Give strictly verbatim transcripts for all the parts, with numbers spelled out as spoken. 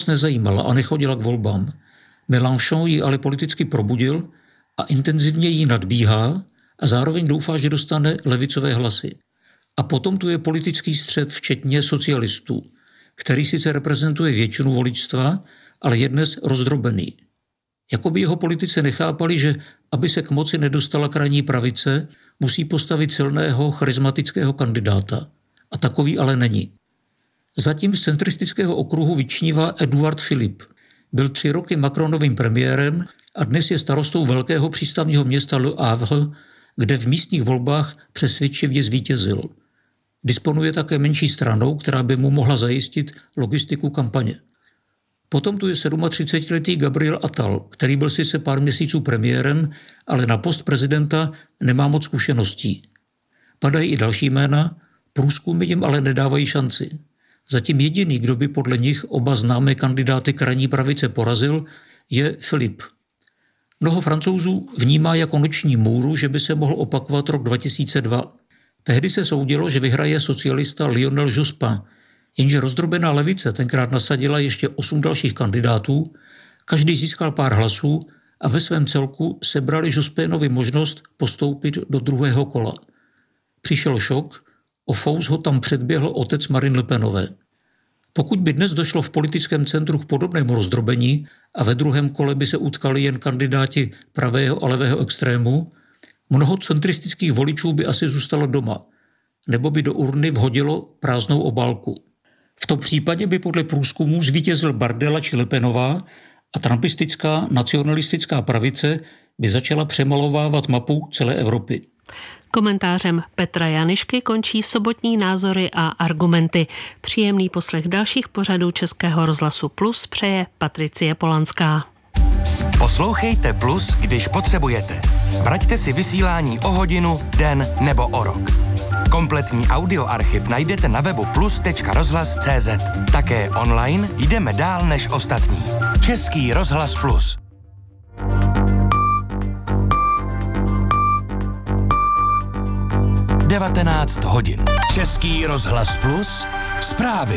nezajímala a nechodila k volbám. Mélenchon ji ale politicky probudil a intenzivně ji nadbíhá a zároveň doufá, že dostane levicové hlasy. A potom tu je politický střet, včetně socialistů, který sice reprezentuje většinu voličstva, ale je dnes rozdrobený. Jakoby jeho politici nechápali, že aby se k moci nedostala krajní pravice, musí postavit silného, charismatického kandidáta. A takový ale není. Zatím z centristického okruhu vyčnívá Edouard Philippe. Byl tři roky Macronovým premiérem a dnes je starostou velkého přístavního města Le Havre, kde v místních volbách přesvědčivě zvítězil. Disponuje také menší stranou, která by mu mohla zajistit logistiku kampaně. Potom tu je třicetisedmiletý Gabriel Attal, který byl sice pár měsíců premiérem, ale na post prezidenta nemá moc zkušeností. Padají i další jména, průzkumy jim ale nedávají šanci. Zatím jediný, kdo by podle nich oba známé kandidáty krajní pravice porazil, je Philippe. Mnoho Francouzů vnímá jako noční můru, že by se mohl opakovat rok dva tisíce dva. Tehdy se soudilo, že vyhraje socialista Lionel Jospin, jenže rozdrobená levice tenkrát nasadila ještě osm dalších kandidátů, každý získal pár hlasů a ve svém celku sebrali Jospinovi možnost postoupit do druhého kola. Přišel šok, o fous ho tam předběhl otec Marine Le Penové. Pokud by dnes došlo v politickém centru k podobnému rozdrobení a ve druhém kole by se utkali jen kandidáti pravého a levého extrému, mnoho centristických voličů by asi zůstalo doma, nebo by do urny vhodilo prázdnou obálku. V tom případě by podle průzkumů zvítězil Bardella či Le Penová a trumpistická nacionalistická pravice by začala přemalovávat mapu celé Evropy. Komentářem Petra Janišky končí sobotní názory a argumenty. Příjemný poslech dalších pořadů Českého rozhlasu Plus přeje Patricie Polanská. Poslouchejte Plus, když potřebujete. Vraťte si vysílání o hodinu, den nebo o rok. Kompletní audioarchiv najdete na webu plus tečka rozhlas tečka cé zet. Také online jdeme dál než ostatní. Český rozhlas Plus. devatenáct hodin. Český rozhlas Plus. Zprávy.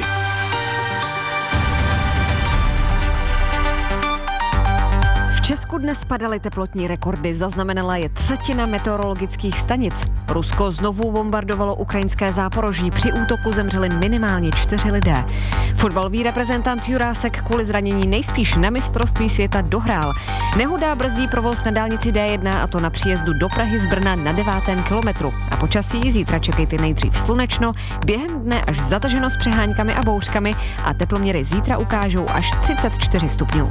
V Česku dnes padaly teplotní rekordy, zaznamenala je třetina meteorologických stanic. Rusko znovu bombardovalo ukrajinské Záporoží, při útoku zemřeli minimálně čtyři lidé. Fotbalový reprezentant Jurásek kvůli zranění nejspíš na mistrovství světa dohrál. Nehoda brzdí provoz na dálnici dé jedna, a to na příjezdu do Prahy z Brna na devátém kilometru. A počasí zítra čekejte nejdřív slunečno, během dne až zataženo s přeháňkami a bouřkami a teploměry zítra ukážou až třicet čtyři stupňů.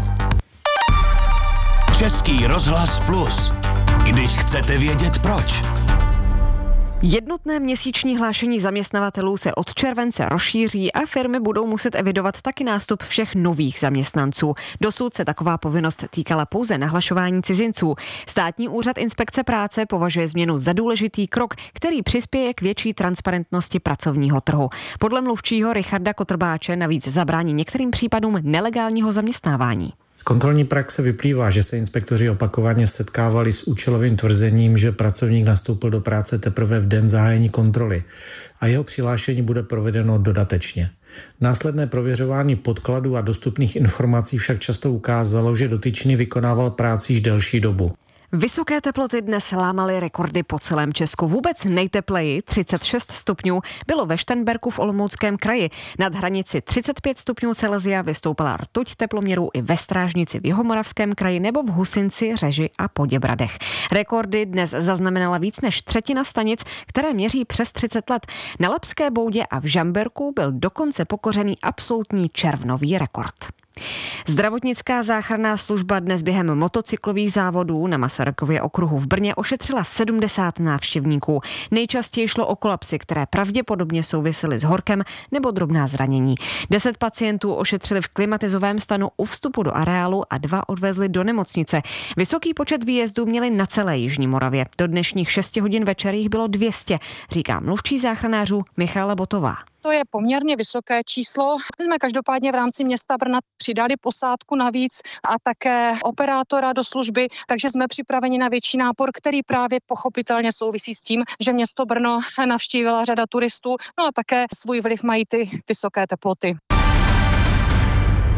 Český rozhlas Plus. Když chcete vědět proč. Jednotné měsíční hlášení zaměstnavatelů se od července rozšíří a firmy budou muset evidovat taky nástup všech nových zaměstnanců. Dosud se taková povinnost týkala pouze nahlašování cizinců. Státní úřad inspekce práce považuje změnu za důležitý krok, který přispěje k větší transparentnosti pracovního trhu. Podle mluvčího Richarda Kotrbáče navíc zabrání některým případům nelegálního zaměstnávání. Z kontrolní praxe vyplývá, že se inspektoři opakovaně setkávali s účelovým tvrzením, že pracovník nastoupil do práce teprve v den zahájení kontroly a jeho přihlášení bude provedeno dodatečně. Následné prověřování podkladů a dostupných informací však často ukázalo, že dotyčný vykonával práci již delší dobu. Vysoké teploty dnes lámaly rekordy po celém Česku. Vůbec nejtepleji, třicet šest stupňů, bylo ve Šternberku v Olomouckém kraji. Nad hranici třicet pět stupňů Celsia vystoupala rtuť teploměrů i ve Strážnici v Jihomoravském kraji nebo v Husinci, Řeži a Poděbradech. Rekordy dnes zaznamenala víc než třetina stanic, které měří přes třicet let. Na Labské Boudě a v Žamberku byl dokonce pokořený absolutní červnový rekord. Zdravotnická záchranná služba dnes během motocyklových závodů na Masarykově okruhu v Brně ošetřila sedmdesát návštěvníků. Nejčastěji šlo o kolapsy, které pravděpodobně souvisely s horkem nebo drobná zranění. Deset pacientů ošetřili v klimatizovém stanu u vstupu do areálu a dva odvezli do nemocnice. Vysoký počet výjezdů měli na celé jižní Moravě. Do dnešních šesti hodin večer jich bylo dvě stě, říká mluvčí záchranářů Michála Botová. To je poměrně vysoké číslo. My jsme každopádně v rámci města Brna přidali posádku navíc a také operátora do služby, takže jsme připraveni na větší nápor, který právě pochopitelně souvisí s tím, že město Brno navštívila řada turistů, no a také svůj vliv mají ty vysoké teploty.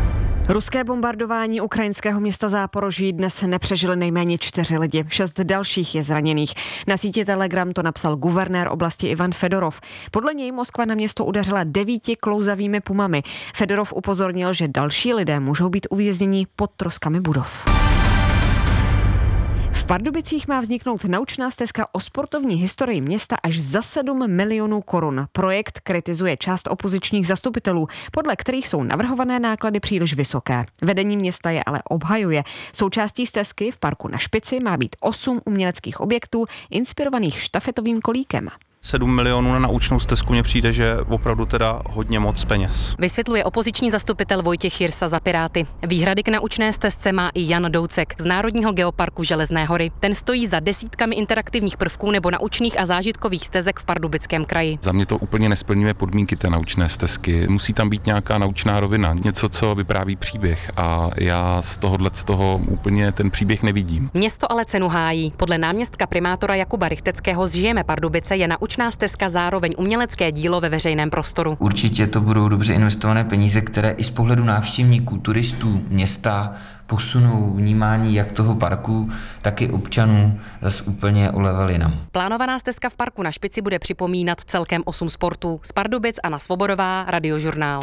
Ruské bombardování ukrajinského města Záporoží dnes nepřežili nejméně čtyři lidi, šest dalších je zraněných. Na síti Telegram to napsal guvernér oblasti Ivan Fedorov. Podle něj Moskva na město udeřila devíti klouzavými pumami. Fedorov upozornil, že další lidé můžou být uvězněni pod troskami budov. V Pardubicích má vzniknout naučná stezka o sportovní historii města až za sedm milionů korun. Projekt kritizuje část opozičních zastupitelů, podle kterých jsou navrhované náklady příliš vysoké. Vedení města je ale obhajuje. Součástí stezky v parku Na Špici má být osm uměleckých objektů inspirovaných štafetovým kolíkem. sedm milionů na naučnou stezku mně přijde, že opravdu teda hodně moc peněz. Vysvětluje opoziční zastupitel Vojtěch Jirsa za Piráty. Výhrady k naučné stezce má i Jan Doucek z Národního geoparku Železné hory. Ten stojí za desítkami interaktivních prvků nebo naučných a zážitkových stezek v Pardubickém kraji. Za mě to úplně nesplňuje podmínky té naučné stezky. Musí tam být nějaká naučná rovina, něco, co vypráví příběh, a já z tohohle z toho úplně ten příběh nevidím. Město ale cenu hájí. Podle náměstka primátora Jakuba Rychteckého z Žijeme Pardubice je naučná stezka zároveň umělecké dílo ve veřejném prostoru. Určitě to budou dobře investované peníze, které i z pohledu návštěvníků, turistů města posunou vnímání jak toho parku, tak i občanů zase úplně o level jinam. Plánovaná stezka v parku Na Špici bude připomínat celkem osm sportů. Z Pardubic Anna Svobodová, Radiožurnál.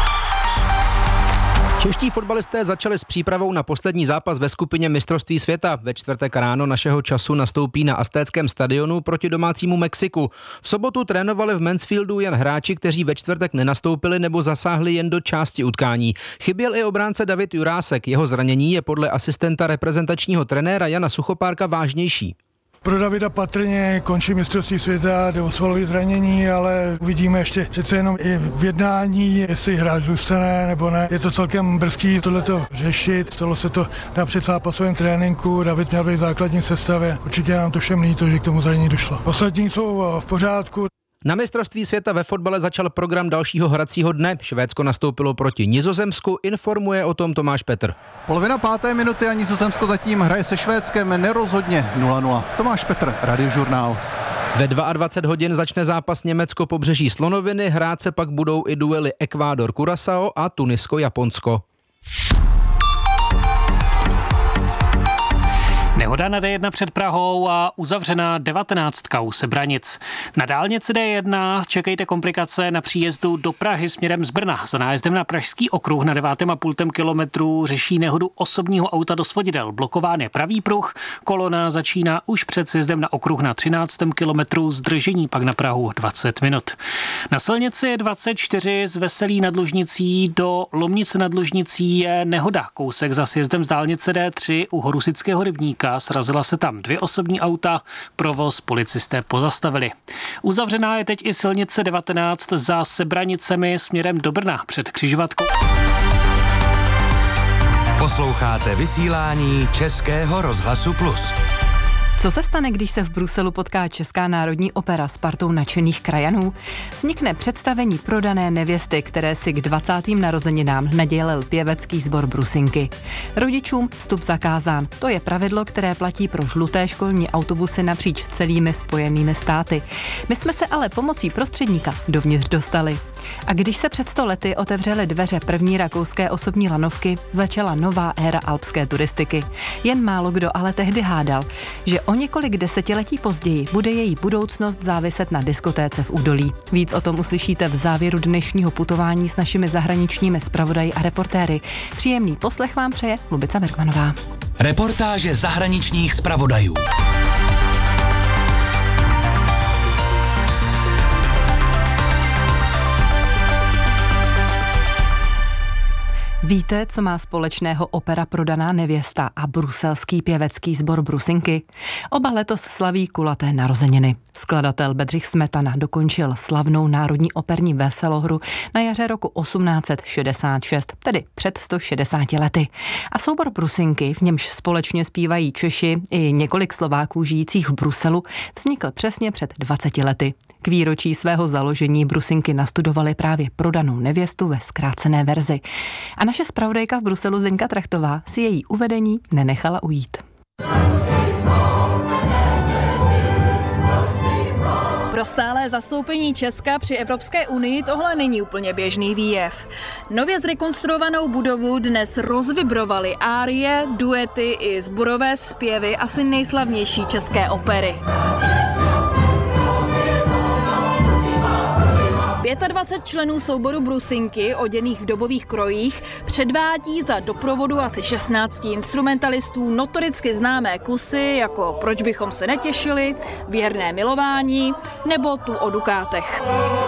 Čeští fotbalisté začali s přípravou na poslední zápas ve skupině mistrovství světa. Ve čtvrtek ráno našeho času nastoupí na Aztéckém stadionu proti domácímu Mexiku. V sobotu trénovali v Mansfieldu jen hráči, kteří ve čtvrtek nenastoupili nebo zasáhli jen do části utkání. Chyběl i obránce David Jurásek. Jeho zranění je podle asistenta reprezentačního trenéra Jana Suchopárka vážnější. Pro Davida patrně končí mistrovství světa, jde o svalové zranění, ale uvidíme ještě přece jenom i v jednání, jestli hráč zůstane nebo ne. Je to celkem brzký tohleto řešit, stalo se to na předzápasovém tréninku, David měl být v základní sestavě. Určitě nám to všem líto, že k tomu zranění došlo. Ostatní jsou v pořádku. Na mistrovství světa ve fotbale začal program dalšího hracího dne. Švédsko nastoupilo proti Nizozemsku, informuje o tom Tomáš Petr. Polovina páté minuty a Nizozemsko zatím hraje se Švédskem nerozhodně nula nula. Tomáš Petr, Radiožurnál. Ve dvacet dva hodin začne zápas Německo pobřeží Slonoviny, hrát se pak budou i duely Ekvádor-Curaçao a Tunisko-Japonsko. Nehoda na D jedna před Prahou a uzavřená devatenáctka u Sebranic. Na dálnici D jedna čekejte komplikace na příjezdu do Prahy směrem z Brna. Za nájezdem na Pražský okruh na devátém a půl kilometru řeší nehodu osobního auta do svodidel. Blokován je pravý pruh, kolona začíná už před sjezdem na okruh na třináctém kilometru, zdržení pak na Prahu dvacet minut. Na silnici dvacet čtyři z Veselí nad Lužnicí do Lomnice nad Lužnicí je nehoda. Kousek za sjezdem z dálnice D tři u Horusického rybníka. Srazila se tam dvě osobní auta, provoz policisté pozastavili. Uzavřená je teď i silnice devatenáct za Sebranicemi směrem do Brna před křižovatkou. Posloucháte vysílání Českého rozhlasu Plus. Co se stane, když se v Bruselu potká Česká národní opera s partou nadšených krajanů? Vznikne představení Prodané nevěsty, které si k dvacátým narozeninám nadělil pěvecký sbor Brusinky. Rodičům vstup zakázán. To je pravidlo, které platí pro žluté školní autobusy napříč celými spojenými státy. My jsme se ale pomocí prostředníka dovnitř dostali. A když se před sto lety otevřely dveře první rakouské osobní lanovky, začala nová éra alpské turistiky. Jen málo kdo ale tehdy hádal, že o několik desetiletí později bude její budoucnost záviset na diskotéce v údolí. Víc o tom uslyšíte v závěru dnešního putování s našimi zahraničními zpravodaji a reportéry. Příjemný poslech vám přeje Lubica Bergmanová. Reportáže zahraničních zpravodajů. Víte, co má společného opera Prodaná nevěsta a bruselský pěvecký sbor Brusinky? Oba letos slaví kulaté narozeniny. Skladatel Bedřich Smetana dokončil slavnou národní operní veselohru na jaře roku osmnáct set šedesát šest, tedy před sto šedesáti lety. A soubor Brusinky, v němž společně zpívají Češi i několik Slováků žijících v Bruselu, vznikl přesně před dvaceti lety. K výročí svého založení Brusinky nastudovali právě Prodanou nevěstu ve zkrácené verzi. A naše zpravodajka v Bruselu Zdeňka Trachtová si její uvedení nenechala ujít. Pro stálé zastoupení Česka při Evropské unii tohle není úplně běžný výjev. Nově zrekonstruovanou budovu dnes rozvibrovaly árie, duety i sborové zpěvy asi nejslavnější české opery. dvacet pět členů souboru Brusinky, oděných v dobových krojích, předvádí za doprovodu asi šestnácti instrumentalistů notoricky známé kusy, jako Proč bychom se netěšili, Věrné milování nebo Tu o dukátech.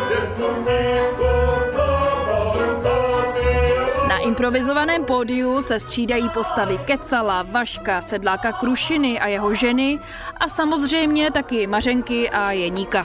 Na improvizovaném pódiu se střídají postavy Kecala, Vaška, sedláka Krušiny a jeho ženy a samozřejmě taky Mařenky a Jeníka.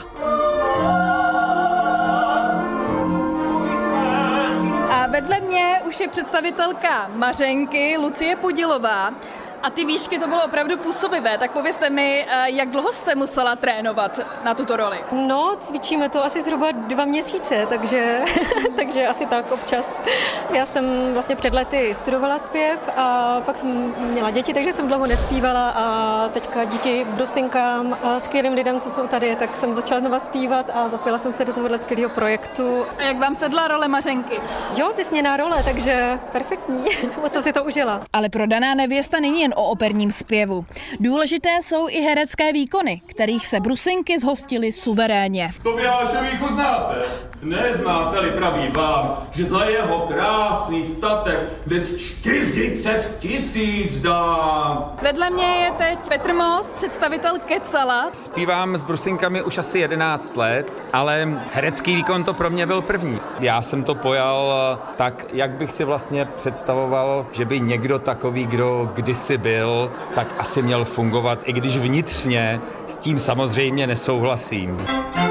A vedle mě už je představitelka Mařenky, Lucie Podilová. A ty výšky, to bylo opravdu působivé, tak povězte mi, jak dlouho jste musela trénovat na tuto roli? No, cvičíme to asi zhruba dva měsíce, takže, takže asi tak občas. Já jsem vlastně před lety studovala zpěv a pak jsem měla děti, takže jsem dlouho nespívala a teďka díky Brusinkám a skvělým lidem, co jsou tady, tak jsem začala znova zpívat a zapojila jsem se do tohohle skvělého projektu. A jak vám sedla role Mařenky? Jo, vysněná role, takže perfektní, o to si to užila. Ale Prodaná nevěsta není jen o operním zpěvu. Důležité jsou i herecké výkony, kterých se Brusinky zhostily suverénně. Tobiášovíku znáte? Neznáte-li, pravý vám, že za jeho krásný statek hned čtyřicet tisíc dám. Vedle mě je teď Petr Moos, představitel Kecala. Zpívám s Brusinkami už asi jedenáct let, ale herecký výkon to pro mě byl první. Já jsem to pojal tak, jak bych si vlastně představoval, že by někdo takový, kdo kdysi byl, tak asi měl fungovat, i když vnitřně s tím samozřejmě nesouhlasím.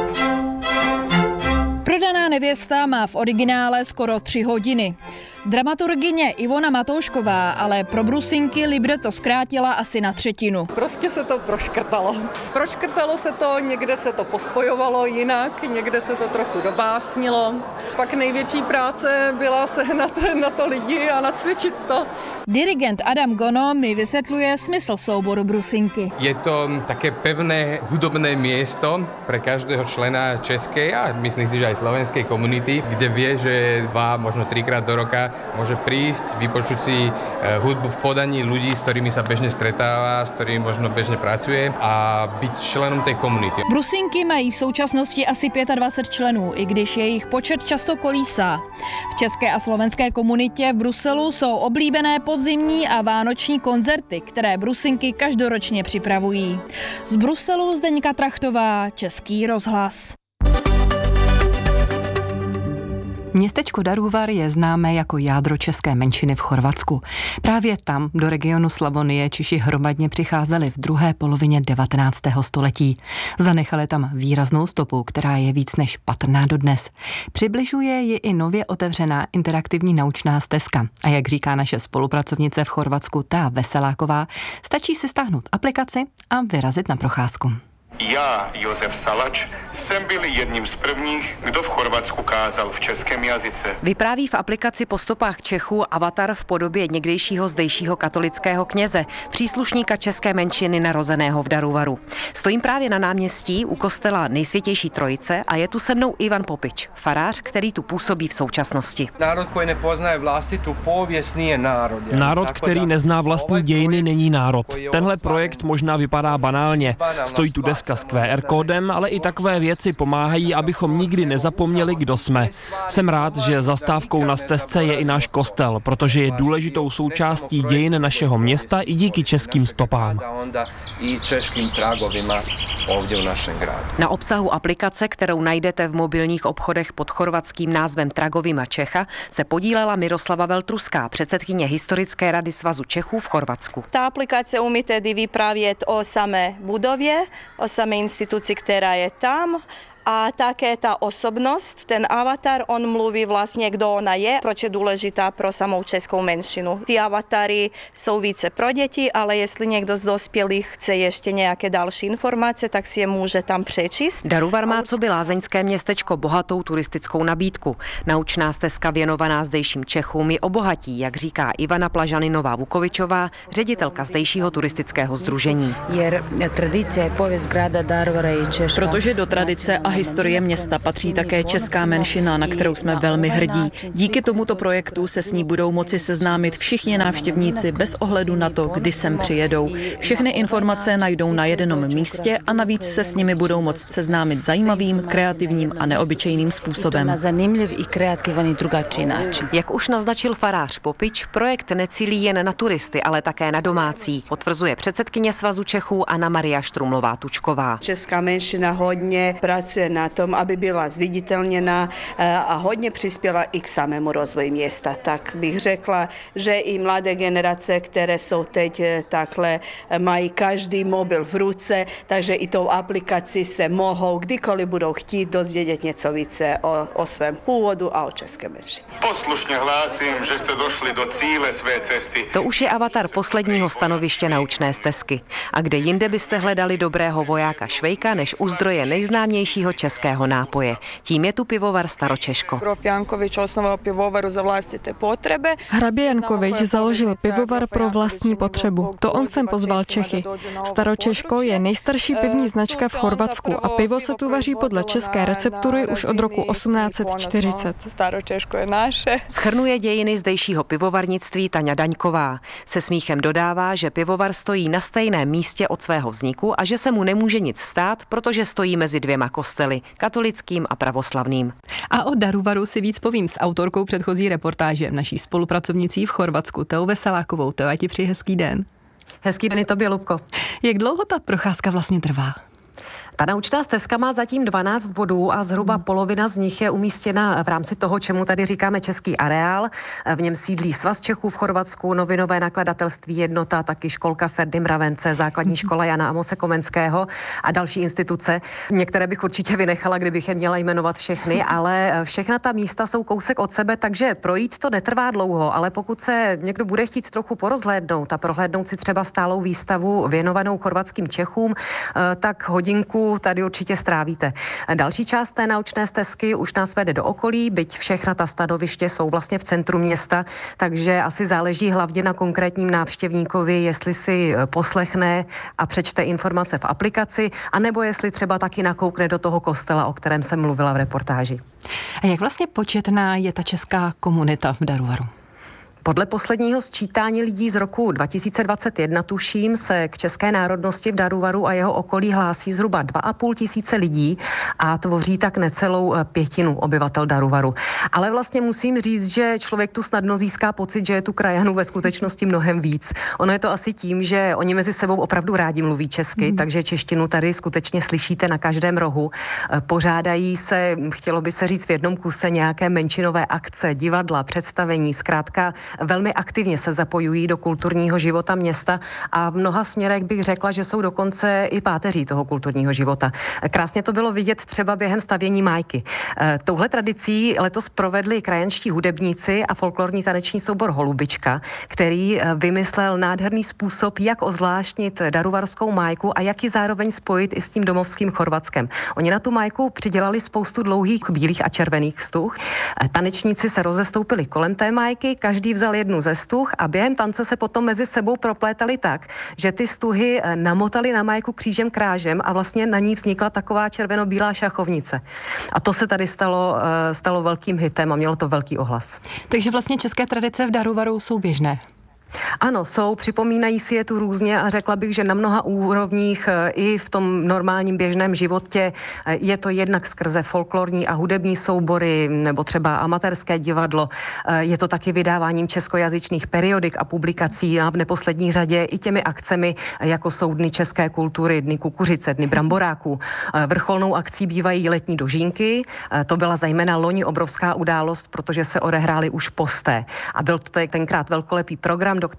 Prodaná nevěsta má v originále skoro tři hodiny. Dramaturgyně Ivona Matoušková ale pro Brusinky libreto zkrátila asi na třetinu. Prostě se to proškrtalo. Proškrtalo se to, někde se to pospojovalo jinak, někde se to trochu dobásnilo. Pak největší práce byla sehnat na to lidi a nacvičit to. Dirigent Adam Gono mi vysvětluje smysl souboru Brusinky. Je to také pevné hudobné miesto pre každého člena českej a myslím si, že aj slovenskej komunity, kde vie, že dva, možno trikrát do roka môže prísť, vypočuť si hudbu v podaní ľudí, s ktorými sa bežne stretáva, s ktorými možno bežne pracuje a byť členom tej komunity. Brusinky mají v současnosti asi dvacet pět členů, i když jejich počet často kolísá. V české a slovenské komunitě v Bruselu jsou oblíbené podzimní a vánoční koncerty, které Brusinky každoročně připravují. Z Bruselu Zdeňka Trachtová, Český rozhlas. Městečko Daruvar je známé jako jádro české menšiny v Chorvatsku. Právě tam do regionu Slavonie Češi hromadně přicházeli v druhé polovině devatenáctého století. Zanechali tam výraznou stopu, která je víc než patrná dodnes. Přibližuje ji i nově otevřená interaktivní naučná stezka. A jak říká naše spolupracovnice v Chorvatsku Tá Veseláková, stačí si stáhnout aplikaci a vyrazit na procházku. Já, Josef Salač, jsem byl jedním z prvních, kdo v Chorvatsku kázal v českém jazyce. Vypráví v aplikaci po stopách Čechů avatar v podobě někdejšího zdejšího katolického kněze, příslušníka české menšiny narozeného v Daruvaru. Stojím právě na náměstí u kostela Nejsvětější Trojice a je tu se mnou Ivan Popič, farář, který tu působí v současnosti. Národ, který nepozná vlastitu pověst, nie národ. Národ, který nezná vlastní dějiny, není národ. Tenhle projekt možná vypadá banálně. Stojí tu deska s Q R kódem, ale i takové věci pomáhají, abychom nikdy nezapomněli, kdo jsme. Jsem rád, že zastávkou na stezce je i náš kostel, protože je důležitou součástí dějin našeho města i díky českým stopám. Na obsahu aplikace, kterou najdete v mobilních obchodech pod chorvatským názvem Tragovima Čecha, se podílela Miroslava Veltruská, předsedkyně historické rady Svazu Čechů v Chorvatsku. Ta aplikace umí tedy vyprávět o samé budově, o samé instituci, která je tam a také ta osobnost, ten avatar, on mluví vlastně, kdo ona je, proč je důležitá pro samou českou menšinu. Ty avatary jsou více pro děti, ale jestli někdo z dospělých chce ještě nějaké další informace, tak si je může tam přečíst. Daruvar má co by lázeňské městečko bohatou turistickou nabídku. Naučná stezka věnovaná zdejším Čechům ji obohatí, jak říká Ivana Plažaninová-Vukovičová, ředitelka zdejšího turistického sdružení. Protože do tradice a historie města patří také česká menšina, na kterou jsme velmi hrdí. Díky tomuto projektu se s ní budou moci seznámit všichni návštěvníci bez ohledu na to, kdy sem přijedou. Všechny informace najdou na jednom místě a navíc se s nimi budou moct seznámit zajímavým, kreativním a neobyčejným způsobem. Jak už naznačil farář Popič, projekt necílí jen na turisty, ale také na domácí, potvrzuje předsedkyně Svazu Čechů Anna Maria Štrumlová-Tučková. Česká menšina hodně pracuje na tom, aby byla zviditelněna a hodně přispěla i k samému rozvoji města. Tak bych řekla, že i mladé generace, které jsou teď takhle, mají každý mobil v ruce, takže i tou aplikací se mohou, kdykoliv budou chtít, dozvědět něco více o, o svém původu a o české menšině. Poslušně hlásím, že jste došli do cíle své cesty. To už je avatar posledního stanoviště naučné stezky. A kde jinde byste hledali dobrého vojáka Švejka, než u zdroje nejznámějšího českého nápoje. Tím je tu pivovar Staročeško. Grof Jankovič osnoval pivovaru za vlastité potřeby. Hrabě Jankovič založil pivovar pro vlastní potřebu. To on sem pozval Čechy. Staročeško je nejstarší pivní značka v Chorvatsku a pivo se tu vaří podle české receptury už od roku osmnáct set čtyřicet. Staročeško je naše. Shrnuje dějiny zdejšího pivovarnictví Taňa Daňková. Se smíchem dodává, že pivovar stojí na stejném místě od svého vzniku a že se mu nemůže nic stát, protože stojí mezi dvěma kostely, katolickým a pravoslavným. A o Daruvaru si víc povím s autorkou předchozí reportáže, naší spolupracovnicí v Chorvatsku, Teou Veselákovou. Teo, ať ti přeji hezký den. Hezký den i tobě, Lubko. Jak dlouho ta procházka vlastně trvá? Ta naučná stezka má zatím dvanáct bodů a zhruba polovina z nich je umístěna v rámci toho, čemu tady říkáme český areál. V něm sídlí Svaz Čechů v Chorvatsku, novinové nakladatelství Jednota, taky školka Ferdy Mravence, základní škola Jana Amose Komenského a další instituce. Některé bych určitě vynechala, kdybych je měla jmenovat všechny, ale všechna ta místa jsou kousek od sebe, takže projít to netrvá dlouho, ale pokud se někdo bude chtít trochu porozhlédnout a prohlédnout si třeba stálou výstavu věnovanou chorvatským Čechům, tak hodinku tady určitě strávíte. Další část té naučné stezky už nás vede do okolí, byť všechna ta stanoviště jsou vlastně v centru města, takže asi záleží hlavně na konkrétním návštěvníkovi, jestli si poslechne a přečte informace v aplikaci, anebo jestli třeba taky nakoukne do toho kostela, o kterém jsem mluvila v reportáži. A jak vlastně početná je ta česká komunita v Daruvaru? Podle posledního sčítání lidí z roku dva tisíce dvacet jedna, tuším, se k české národnosti v Daruvaru a jeho okolí hlásí zhruba dva a půl tisíce lidí a tvoří tak necelou pětinu obyvatel Daruvaru. Ale vlastně musím říct, že člověk tu snadno získá pocit, že je tu krajanů ve skutečnosti mnohem víc. Ono je to asi tím, že oni mezi sebou opravdu rádi mluví česky, mm. takže češtinu tady skutečně slyšíte na každém rohu. Pořádají se, chtělo by se říct v jednom kuse, nějaké menšinové akce, divadla, představení, zkrátka velmi aktivně se zapojují do kulturního života města a v mnoha směrech bych řekla, že jsou dokonce i páteří toho kulturního života. Krásně to bylo vidět třeba během stavění májky. Touhle tradicí letos provedli krajanští hudebníci a folklorní taneční soubor Holubička, který vymyslel nádherný způsob, jak ozvláštnit daruvarskou májku a jak ji zároveň spojit i s tím domovským Chorvatskem. Oni na tu májku přidělali spoustu dlouhých bílých a červených stuh. Tanečníci se rozestoupili kolem té májky, každý vzal jednu ze stuh a během tance se potom mezi sebou proplétali tak, že ty stuhy namotali na májku křížem krážem a vlastně na ní vznikla taková červeno-bílá šachovnice. A to se tady stalo, stalo velkým hitem a mělo to velký ohlas. Takže vlastně české tradice v Daruvaru jsou běžné. Ano, jsou, připomínají si je tu různě a řekla bych, že na mnoha úrovních i v tom normálním běžném životě je to jednak skrze folklorní a hudební soubory nebo třeba amatérské divadlo. Je to taky vydáváním českojazyčných periodik a publikací a v neposlední řadě i těmi akcemi, jako jsou Dny české kultury, Dny kukuřice, Dny bramboráků. Vrcholnou akcí bývají letní dožínky. To byla zejména loni obrovská událost, protože se odehrály už posté. A byl to tenkrát velkolepý program, do kterého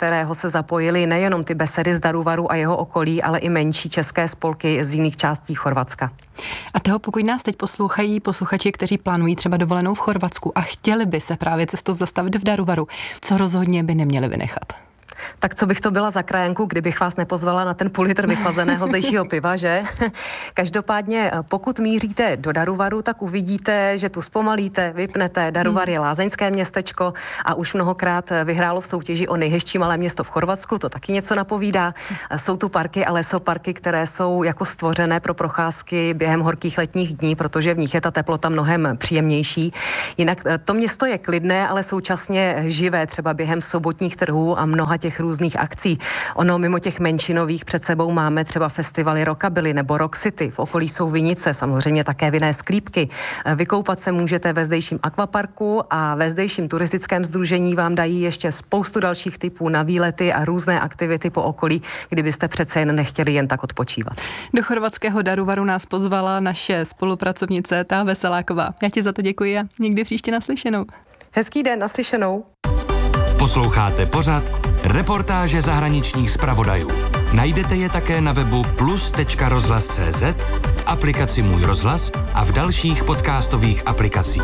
kterého se zapojili nejenom ty besedy z Daruvaru a jeho okolí, ale i menší české spolky z jiných částí Chorvatska. A toho, pokud nás teď poslouchají posluchači, kteří plánují třeba dovolenou v Chorvatsku a chtěli by se právě cestou zastavit v Daruvaru, co rozhodně by neměli vynechat? Tak co bych to byla za krajanku, kdybych vás nepozvala na ten půl litr vychlazeného zdejšího piva, že? Každopádně, pokud míříte do Daruvaru, tak uvidíte, že tu zpomalíte, vypnete. Daruvar je lázeňské městečko a už mnohokrát vyhrálo v soutěži o nejhezčí malé město v Chorvatsku, to taky něco napovídá. Jsou tu parky, ale jsou parky, které jsou jako stvořené pro procházky během horkých letních dní, protože v nich je ta teplota mnohem příjemnější. Jinak to město je klidné, ale současně živé, třeba během sobotních trhů a mnoha těch různých akcí. Ono mimo těch menšinových před sebou máme třeba festivaly Rockabilly nebo Rock City. V okolí jsou vinice, samozřejmě také vinné sklípky. Vykoupat se můžete ve zdejším akvaparku a ve zdejším turistickém sdružení vám dají ještě spoustu dalších typů na výlety a různé aktivity po okolí, kdybyste přece jen nechtěli jen tak odpočívat. Do chorvatského Daruvaru nás pozvala naše spolupracovnice Tá Veseláková. Já ti za to děkuji a někdy příště naslyšenou. Hezký den, naslyšenou. Posloucháte pořad Reportáže zahraničních zpravodajů. Najdete je také na webu plus tečka rozhlas tečka cé zet, v aplikaci Můj rozhlas a v dalších podcastových aplikacích.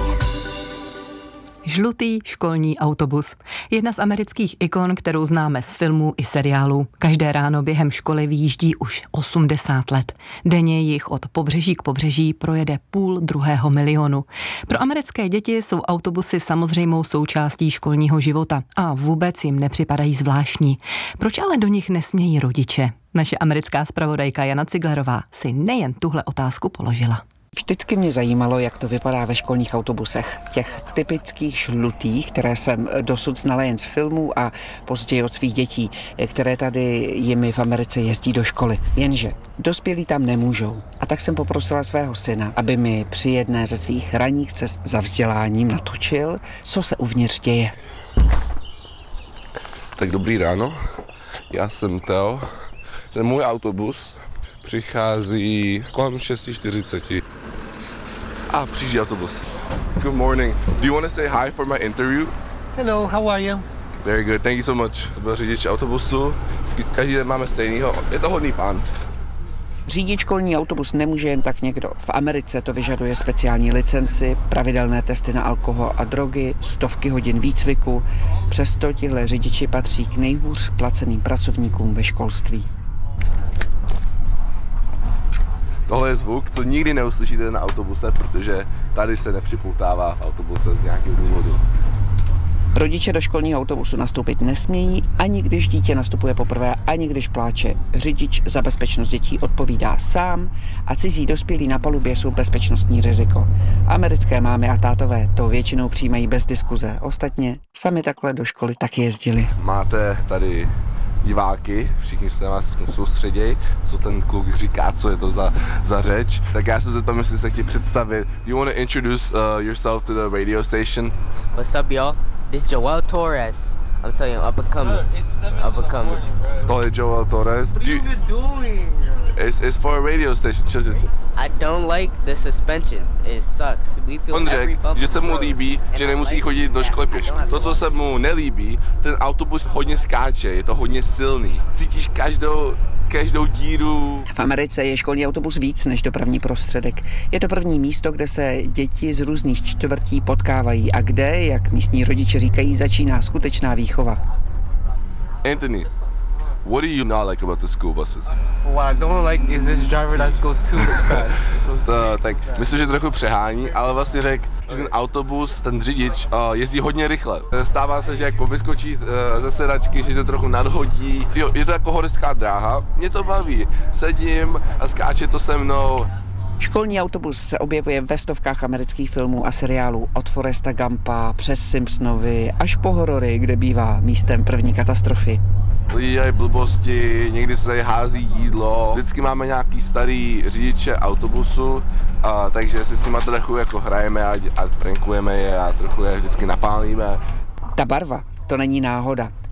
Žlutý školní autobus. Jedna z amerických ikon, kterou známe z filmů i seriálů. Každé ráno během školy vyjíždí už osmdesát let. Denně jich od pobřeží k pobřeží projede půl druhého milionu. Pro americké děti jsou autobusy samozřejmou součástí školního života a vůbec jim nepřipadají zvláštní. Proč ale do nich nesmějí rodiče? Naše americká zpravodajka Jana Ciglerová si nejen tuhle otázku položila. Vždycky mě zajímalo, jak to vypadá ve školních autobusech. Těch typických žlutých, které jsem dosud znala jen z filmů a později od svých dětí, které tady jimi v Americe jezdí do školy. Jenže dospělí tam nemůžou. A tak jsem poprosila svého syna, aby mi při jedné ze svých ranních cest za vzděláním natočil, co se uvnitř děje. Tak dobrý ráno, já jsem Teo. Ten můj autobus přichází kolem šest čtyřicet. A přijíždí autobus. Good morning. Do you want to say hi for my interview? Hello, how are you? Very good, thank you so much. To byl řidič autobusu. Každý den máme stejnýho. Je to hodný pán. Řídit školní autobus nemůže jen tak někdo. V Americe to vyžaduje speciální licenci, pravidelné testy na alkohol a drogy, stovky hodin výcviku. Přesto tihle řidiči patří k nejhůř placeným pracovníkům ve školství. Tohle je zvuk, co nikdy neuslyšíte na autobuse, protože tady se nepřipoutává v autobuse z nějakého důvodu. Rodiče do školního autobusu nastoupit nesmějí, ani když dítě nastupuje poprvé, ani když pláče. Řidič za bezpečnost dětí odpovídá sám a cizí dospělí na palubě jsou bezpečnostní riziko. Americké mámy a tátové to většinou přijímají bez diskuze. Ostatně sami takhle do školy taky jezdili. Máte tady diváky, všichni se na vás soustředějí, co ten kluk říká, co je to za, za řeč. Tak já se zeptám, jestli se chtějí představit. You want to introduce uh, yourself to the radio station? What's up, y'all? This is Joel Torres. I'm telling you, up and coming. Up and coming. Tohle je Joel Torres. What are you even doing? It's, it's for a radio station. I don't like the suspension. It sucks. We feel On řekl, že se mu líbí, že nemusí chodit do školy pěšky. To, co se mu nelíbí, ten autobus hodně skáče, je to hodně silný. Cítíš každou, každou díru. V Americe je školní autobus víc než dopravní prostředek. Je to první místo, kde se děti z různých čtvrtí potkávají a kde, jak místní rodiče říkají, začíná skutečná výchova. Anthony, what do you not like about the school buses? What I don't like is this driver that goes too fast. So, tak myslím, že trochu přehání, ale vlastně řekl, že ten autobus, ten řidič uh, jezdí hodně rychle. Stává se, že jako vyskočí uh, ze sedačky, že to trochu nadhodí. Jo, je to jako horská dráha, mě to baví. Sedím a skáče to se mnou. Školní autobus se objevuje ve stovkách amerických filmů a seriálů od Foresta Gumpa přes Simpsonovi až po horory, kde bývá místem první katastrofy. Lidi dělají blbosti, někdy se tady hází jídlo. Vždycky máme nějaký starý řidiče autobusu, a, takže si s nima trochu jako hrajeme a, a prankujeme je a trochu je vždycky napálíme. Ta barva, to není náhoda.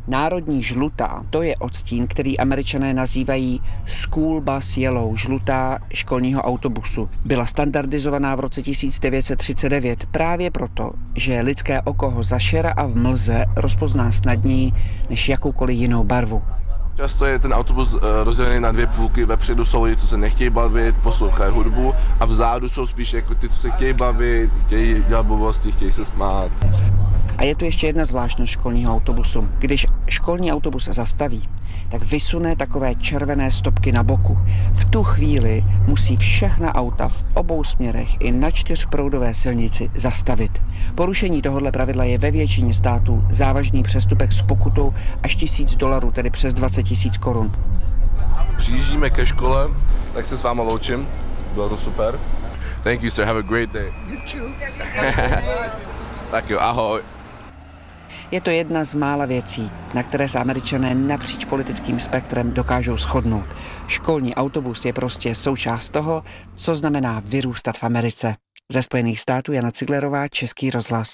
Národní žlutá, to je odstín, který Američané nazývají school bus yellow, žlutá školního autobusu. Byla standardizovaná v roce tisíc devět set třicet devět právě proto, že lidské oko ho za šera a v mlze rozpozná snadněji než jakoukoliv jinou barvu. Často je ten autobus rozdělený na dvě půlky, vepředu jsou lidi, co se nechtějí bavit, poslouchají hudbu a vzadu jsou spíš jako ty, co se chtějí bavit, chtějí dělat blbosti, chtějí se smát. A je tu ještě jedna zvláštnost školního autobusu. Když školní autobus zastaví, tak vysune takové červené stopky na boku. V tu chvíli musí všechna auta v obou směrech i na čtyřproudové silnici zastavit. Porušení tohoto pravidla je ve většině států závažný přestupek s pokutou až tisíc dolarů, tedy přes dvacet tisíc korun. Přijíždíme ke škole, tak se s váma loučím. Bylo to super. Thank you, sir. Have a great day. Tak jo, ahoj. Je to jedna z mála věcí, na které se Američané napříč politickým spektrem dokážou shodnout. Školní autobus je prostě součást toho, co znamená vyrůstat v Americe. Ze Spojených států Jana Ciglerová, Český rozhlas.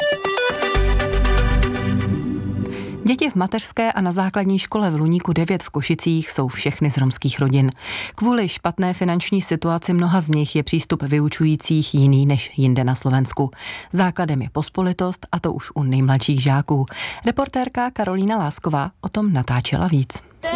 Děti v mateřské a na základní škole v Luníku devět v Košicích jsou všechny z romských rodin. Kvůli špatné finanční situaci mnoha z nich je přístup vyučujících jiný než jinde na Slovensku. Základem je pospolitost, a to už u nejmladších žáků. Reportérka Karolína Lásková o tom natáčela víc.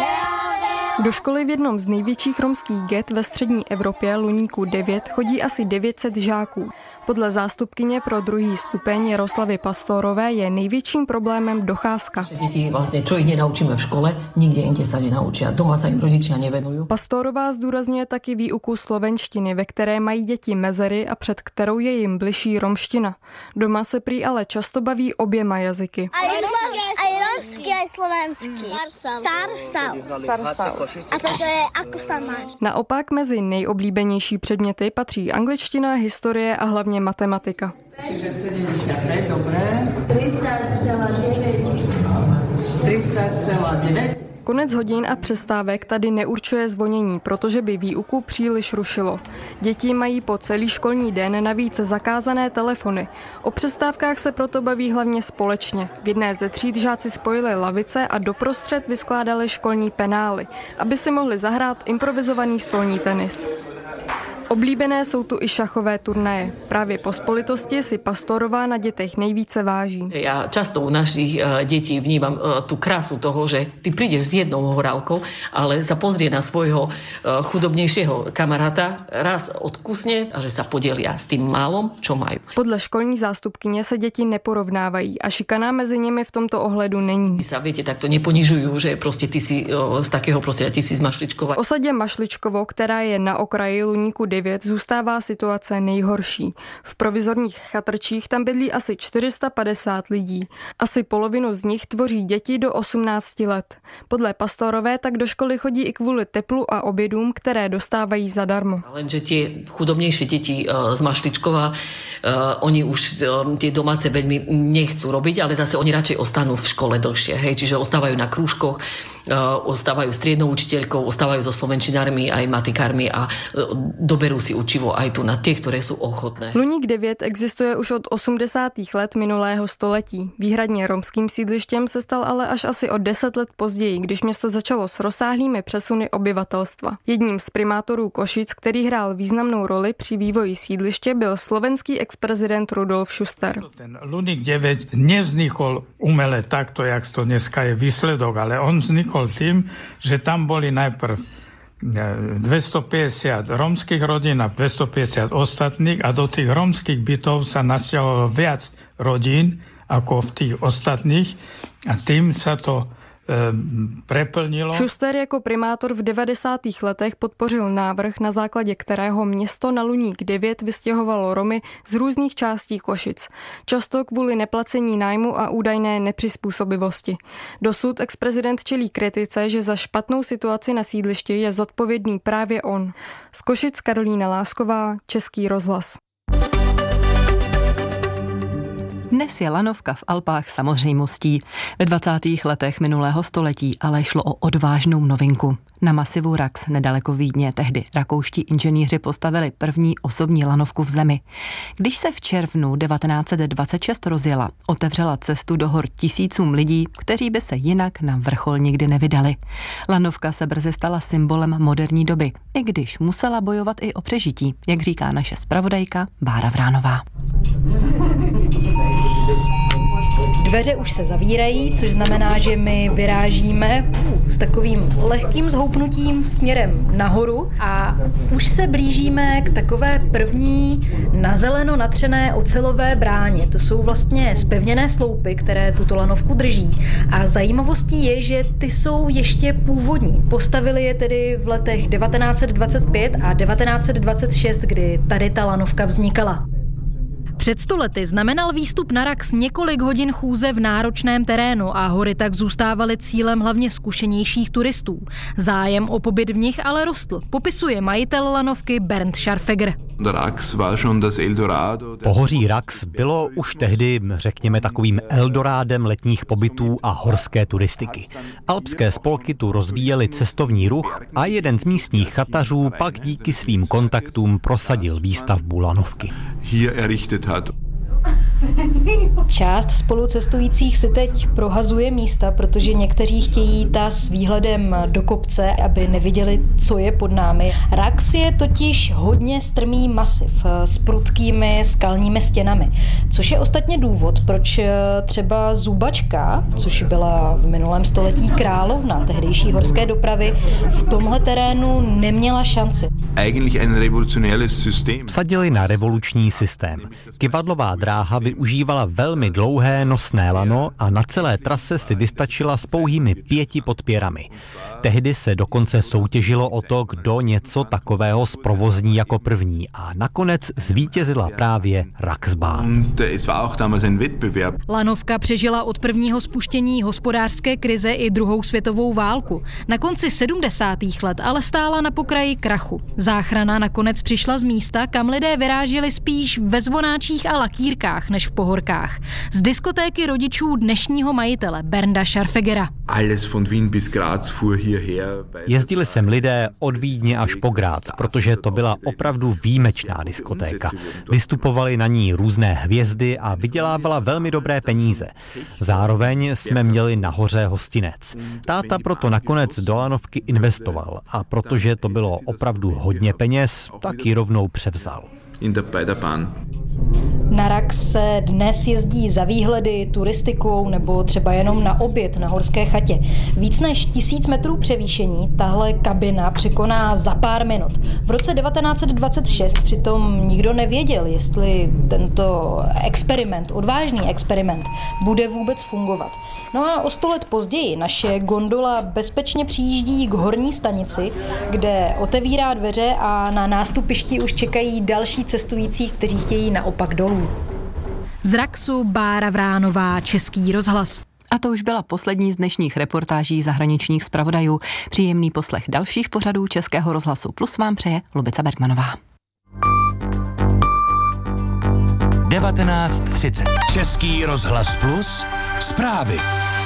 Do školy v jednom z největších romských get ve střední Evropě, Luníku devět, chodí asi devět set žáků. Podle zástupkyně pro druhý stupeň Jaroslavy Pastorové je největším problémem docházka. Děti vlastně, čo ich nenaučíme v škole, nikde jinde sa nenaučí. Doma sa im rodičia nevenujú. Pastorová zdůrazňuje taky výuku slovenštiny, ve které mají děti mezery a před kterou je jim bližší romština. Doma se prý ale často baví oběma jazyky. Aj romský, aj slovenský. Sarsau. Sarsau. A to je ako sa máš. Naopak mezi nejoblíbenější předměty patří angličtina, historie a hlavně matematika. Čiže sedemdesiatpäť, dobré. tridsať celá deväť. tridsať celá deväť. Konec hodin a přestávek tady neurčuje zvonění, protože by výuku příliš rušilo. Děti mají po celý školní den navíc zakázané telefony. O přestávkách se proto baví hlavně společně. V jedné ze tříd žáci spojili lavice a doprostřed vyskládali školní penály, aby si mohli zahrát improvizovaný stolní tenis. Oblíbené jsou tu i šachové turnaje. Právě pospolitosti si Pastorová na dětech nejvíce váží. Ja často u našich detí vnímam tú krásu toho, že ty prídeš s jednou horálkou, ale sa pozrie na svojho chudobnejšieho kamaráta, raz odkusne a že sa podelia s tým málom, čo majú. Podle školní zástupkyně se děti neporovnávají a šikana mezi nimi v tomto ohledu není. Sa viete, takto neponižujú, že proste ty si z takého prostredia, ty si z Mašličkova. V osadě Mašličkovo, která je na okraji Luníku devět, zůstává situace nejhorší. V provizorních chatrčích tam bydlí asi čtyři sta padesát lidí. Asi polovinu z nich tvoří děti do osmnácti let. Podle Pastorové tak do školy chodí i kvůli teplu a obědům, které dostávají zadarmo. Lenže tie chudobnejšie deti z Mašličkova, oni už tie domáce veľmi nechcú robiť, ale zase oni radšej ostanú v škole dlhšie. Hej? Čiže ostávajú na krúžkoch, ostávajú s triednou učiteľkou, ostávajú so slovenčinármi aj matikármi a doberú si učivo aj tu na tie, ktoré sú ochotné. Luník devět existuje už od osmdesátých let minulého století. Výhradně romským sídlištěm se stal ale až asi o deset let později, když město začalo s rozsáhlými přesuny obyvatelstva. Jedním z primátorů Košic, který hrál významnou roli při vývoji sídliště, byl slovenský ex-prezident Rudolf Schuster. Ten Luník devět nevznikol umele takto, jak to dneska je výsledok, ale on vznikol tým, že tam boli najprv dvestopäťdesiat rómskych rodín a dvestopäťdesiat ostatných a do tých rómskych bytov sa nasťahovalo viac rodín ako v tých ostatných a tým sa to preplnilo. Schuster jako primátor v devadesátých letech podpořil návrh, na základě kterého město na Luník devět vystěhovalo Romy z různých částí Košic. Často kvůli neplacení nájmu a údajné nepřizpůsobivosti. Dosud ex-prezident čelí kritice, že za špatnou situaci na sídlišti je zodpovědný právě on. Z Košic Karolína Lásková, Český rozhlas. Dnes je lanovka v Alpách samozřejmostí. Ve dvacátých letech minulého století ale šlo o odvážnou novinku. Na masivu Rax nedaleko Vídně tehdy rakouští inženýři postavili první osobní lanovku v zemi. Když se v červnu devatenáct set dvacet šest rozjela, otevřela cestu do hor tisícům lidí, kteří by se jinak na vrchol nikdy nevydali. Lanovka se brzy stala symbolem moderní doby, i když musela bojovat i o přežití, jak říká naše zpravodajka Bára Vránová. Dveře už se zavírají, což znamená, že my vyrážíme s takovým lehkým zhoupnutím směrem nahoru a už se blížíme k takové první na zeleno natřené ocelové bráně. To jsou vlastně zpevněné sloupy, které tuto lanovku drží. A zajímavostí je, že ty jsou ještě původní. Postavili je tedy v letech devatenáct set dvacet pět a devatenáct set dvacet šest, kdy tady ta lanovka vznikala. Před sto lety znamenal výstup na Rax několik hodin chůze v náročném terénu a hory tak zůstávaly cílem hlavně zkušenějších turistů. Zájem o pobyt v nich ale rostl, popisuje majitel lanovky Bernd Scharfegger. Pohoří Rax bylo už tehdy, řekněme, takovým eldorádem letních pobytů a horské turistiky. Alpské spolky tu rozvíjely cestovní ruch a jeden z místních chatařů pak díky svým kontaktům prosadil výstavbu lanovky. Část spolucestujících si teď prohazuje místa, protože někteří chtějí jít s výhledem do kopce, aby neviděli, co je pod námi. Rax je totiž hodně strmý masiv s prudkými skalními stěnami, což je ostatně důvod, proč třeba Zubačka, což byla v minulém století královna tehdejší horské dopravy, v tomhle terénu neměla šanci. Vsadili na revoluční systém. Kyvadlová dráha využívala velmi dlouhé nosné lano a na celé trase si vystačila s pouhými pěti podpěrami. Tehdy se dokonce soutěžilo o to, kdo něco takového zprovozní jako první a nakonec zvítězila právě Raxbahn. Lanovka přežila od prvního spuštění hospodářské krize i druhou světovou válku. Na konci sedmdesátých let ale stála na pokraji krachu. Záchrana nakonec přišla z místa, kam lidé vyráželi spíš ve zvonáčích a lakírkách než v pohorkách. Z diskotéky rodičů dnešního majitele Bernda Scharfeggera. Jezdili sem lidé od Vídně až po Graz, protože to byla opravdu výjimečná diskotéka. Vystupovaly na ní různé hvězdy a vydělávala velmi dobré peníze. Zároveň jsme měli nahoře hostinec. Táta proto nakonec do lanovky investoval a protože to bylo opravdu hodně peněz, tak ji rovnou převzal. Na Rax se dnes jezdí za výhledy, turistikou nebo třeba jenom na oběd na horské chatě. Víc než tisíc metrů převýšení tahle kabina překoná za pár minut. V roce devatenáct set dvacet šest přitom nikdo nevěděl, jestli tento experiment, odvážný experiment, bude vůbec fungovat. No a o sto let později naše gondola bezpečně přijíždí k horní stanici, kde otevírá dveře a na nástupišti už čekají další cestující, kteří chtějí naopak dolů. Z Raxu Bára Vránová, Český rozhlas. A to už byla poslední z dnešních reportáží zahraničních zpravodajů. Příjemný poslech dalších pořadů Českého rozhlasu Plus vám přeje Lubica Bergmanová. devatenáct třicet. Český rozhlas Plus. Zprávy.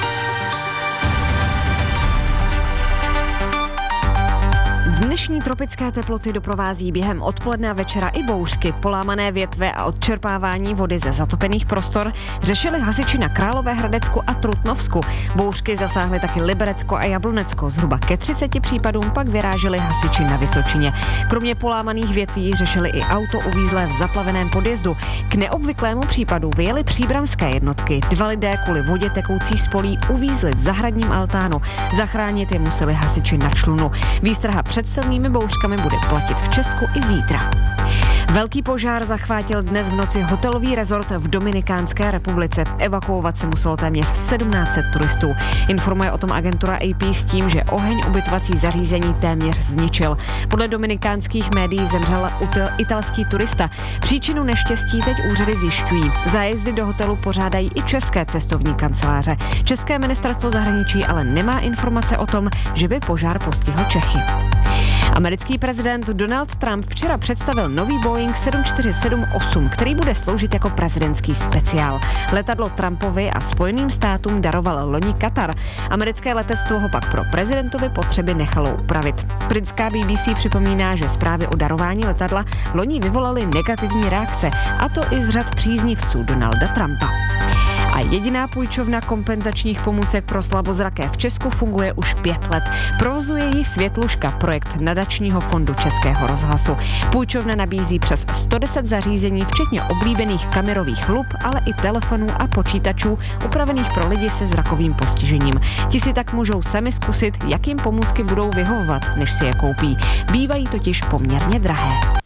Dnešní tropické teploty doprovází během odpoledne a večera i bouřky, polámané větve a odčerpávání vody ze zatopených prostor řešili hasiči na Královéhradecku a Trutnovsku. Bouřky zasáhly taky Liberecko a Jablonecko. Zhruba ke třiceti případům pak vyráželi hasiči na Vysočině. Kromě polámaných větví řešili i auto uvízlé v zaplaveném podjezdu. K neobvyklému případu vyjeli příbramské jednotky. Dva lidé kvůli vodě tekoucí z polí uvízli v zahradním altánu. Zachránit je museli hasiči na člunu. Výstraha před silnými bouřkami bude platit v Česku i zítra. Velký požár zachvátil dnes v noci hotelový rezort v Dominikánské republice. Evakuovat se muselo téměř sedmnáct set turistů. Informuje o tom agentura A P s tím, že oheň ubytovací zařízení téměř zničil. Podle dominikánských médií zemřel italský turista. Příčinu neštěstí teď úřady zjišťují. Zájezdy do hotelu pořádají i české cestovní kanceláře. České ministerstvo zahraničí ale nemá informace o tom, že by požár postihl Čechy. Americký prezident Donald Trump včera představil nový Boeing sedm čtyři sedm osm, který bude sloužit jako prezidentský speciál. Letadlo Trumpovi a Spojeným státům daroval loni Katar. Americké letectvo ho pak pro prezidentovy potřeby nechalo upravit. Britská B B C připomíná, že zprávy o darování letadla loni vyvolaly negativní reakce, a to i z řad příznivců Donalda Trumpa. A jediná půjčovna kompenzačních pomůcek pro slabozraké v Česku funguje už pět let. Provozuje ji Světluška, projekt nadačního fondu Českého rozhlasu. Půjčovna nabízí přes sto deset zařízení, včetně oblíbených kamerových lup, ale i telefonů a počítačů upravených pro lidi se zrakovým postižením. Ti si tak můžou sami zkusit, jak jim pomůcky budou vyhovovat, než si je koupí. Bývají totiž poměrně drahé.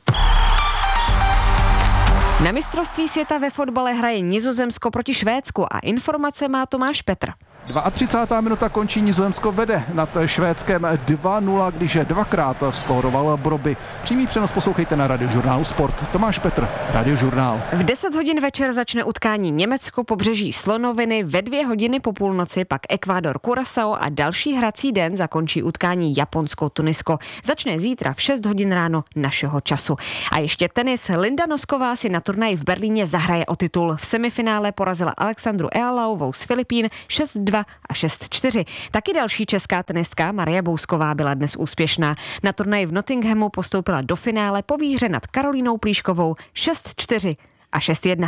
Na mistrovství světa ve fotbale hraje Nizozemsko proti Švédsku a informace má Tomáš Petr. třicátá druhá minuta končí, Nizozemsko vede nad Švédskem dva nula, když dvakrát skóroval Broby. Přímý přenos poslouchejte na Radiožurnálu Sport. Tomáš Petr, Radiožurnál. V deset hodin večer začne utkání Německo pobřeží Slonoviny, ve dvě hodiny po půlnoci pak Ekvádor Curaçao a další hrací den zakončí utkání Japonsko Tunisko. Začne zítra v šest hodin ráno našeho času. A ještě tenis. Linda Nosková si na turnaji v Berlíně zahraje o titul. V semifinále porazila Alexandru Ealaovou z Filipín šest dva a šest čtyři. Taky další česká tenistka Marie Bousková byla dnes úspěšná. Na turnaji v Nottinghamu postoupila do finále po výhře nad Karolínou Plíškovou šest čtyři a šest jedna.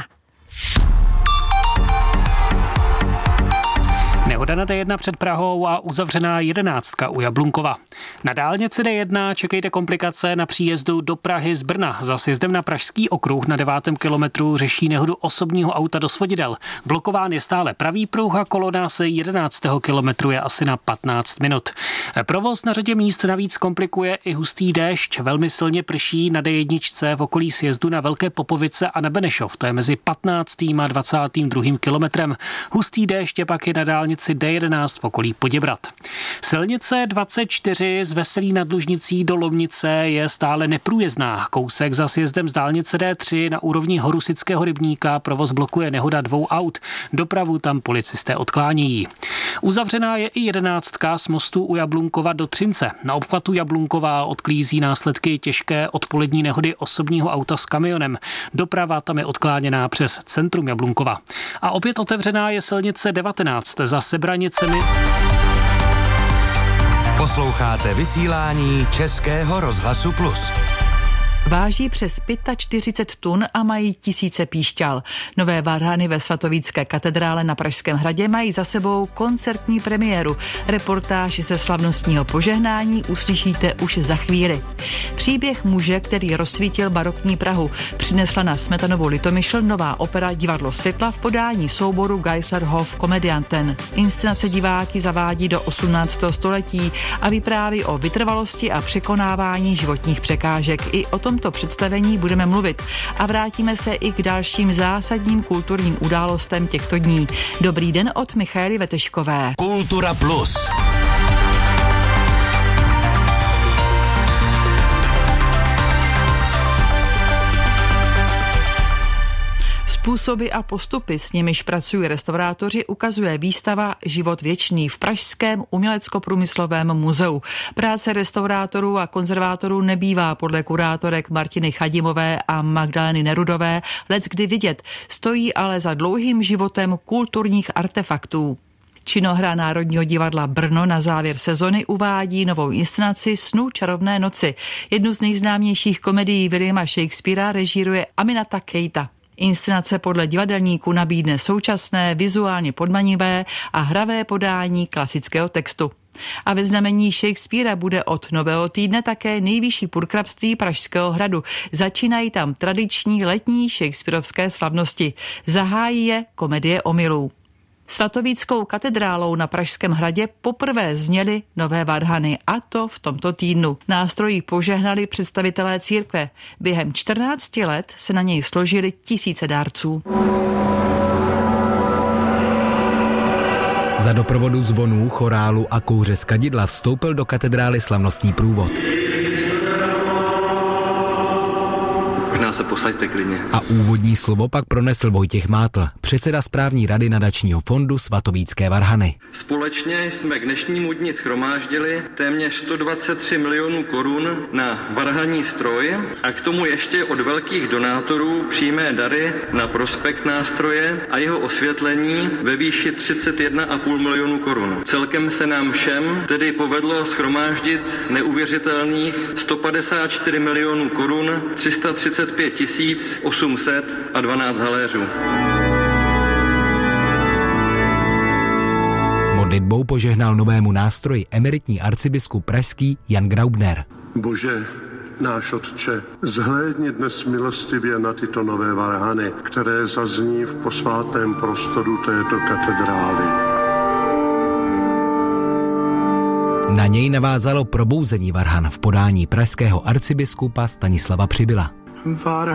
Nehoda na D jedna před Prahou a uzavřená jedenáctka u Jablunkova. Na dálnici D jedna čekejte komplikace na příjezdu do Prahy z Brna. Za sjezdem na Pražský okruh na devátém kilometru řeší nehodu osobního auta do svodidel. Blokován je stále pravý pruh a kolona se jedenáctého kilometru je asi na patnáct minut. Provoz na řadě míst navíc komplikuje i hustý déšť. Velmi silně prší na D jedna v okolí sjezdu na Velké Popovice a na Benešov. To je mezi patnáctým a dvacátým druhým kilometrem. Hustý déšť je pak i na dálnici D jedenáct v okolí Poděbrad. Silnice dvacet čtyři z Veselí nad Lužnicí do Lomnice je stále neprůjezdná. Kousek za sjezdem z dálnice D tři na úrovni Horusického rybníka provoz blokuje nehoda dvou aut. Dopravu tam policisté odklánějí. Uzavřená je i jedenáctka z mostu u Jablunkova do Třince. Na obchvatu Jablunkova odklízí následky těžké odpolední nehody osobního auta s kamionem. Doprava tam je odkláněná přes centrum Jablunkova. A opět otevřená je silnice devatenáct za Sebranicemi. Posloucháte vysílání Českého rozhlasu Plus. Váží přes čtyřicet pět tun a mají tisíce píšťal. Nové varhany ve Svatovícké katedrále na Pražském hradě mají za sebou koncertní premiéru. Reportáž ze slavnostního požehnání uslyšíte už za chvíli. Příběh muže, který rozsvítil barokní Prahu, přinesla na Smetanovu Litomyšl nová opera Divadlo světla v podání souboru Geislerhof Komedianten. Inscenace diváky zavádí do osmnáctého století a vypráví o vytrvalosti a překonávání životních překážek. I o tom tomto představení budeme mluvit a vrátíme se i k dalším zásadním kulturním událostem těchto dní. Dobrý den od Michaely Veteškové. Kultura Plus. Způsoby a postupy, s nimiž pracují restaurátoři, ukazuje výstava Život věčný v Pražském umělecko-průmyslovém muzeu. Práce restaurátorů a konzervátorů nebývá podle kurátorek Martiny Chadimové a Magdaleny Nerudové leckdy vidět, stojí ale za dlouhým životem kulturních artefaktů. Činohra Národního divadla Brno na závěr sezony uvádí novou inscenaci Snů čarovné noci. Jednu z nejznámějších komedií Williama Shakespearea režíruje Aminata Keita. Inscenace podle divadelníků nabídne současné, vizuálně podmanivé a hravé podání klasického textu. A ve znamení Shakespearea bude od nového týdne také nejvyšší purkrabství Pražského hradu. Začínají tam tradiční letní shakespearovské slavnosti. Zahájí je komedie omylů. Svatovíckou katedrálou na Pražském hradě poprvé zněly nové varhany, a to v tomto týdnu. Nástrojí požehnali představitelé církve. Během čtrnácti let se na něj složili tisíce dárců. Za doprovodu zvonů, chorálu a kouře z kadidla vstoupil do katedrály slavnostní průvod. Možná se posaďte klidně. A úvodní slovo pak pronesl Vojtěch Mátl, předseda správní rady nadačního fondu Svatovícké varhany. Společně jsme k dnešnímu dni shromáždili téměř sto dvacet tři milionů korun na varhanní stroj a k tomu ještě od velkých donátorů přímé dary na prospekt nástroje a jeho osvětlení ve výši třicet jedna a půl milionu korun. Celkem se nám všem tedy povedlo shromáždit neuvěřitelných sto padesát čtyři milionů korun, tři sta třicet pět tisíc osm set a dvanáct haléřů. Modlitbou požehnal novému nástroji emeritní arcibiskup pražský Jan Graubner. Bože, náš Otče, zhlédni dnes milostivě na tyto nové varhany, které zazní v posvátném prostoru této katedrály. Na něj navázalo probouzení varhan v podání pražského arcibiskupa Stanislava Přibyla.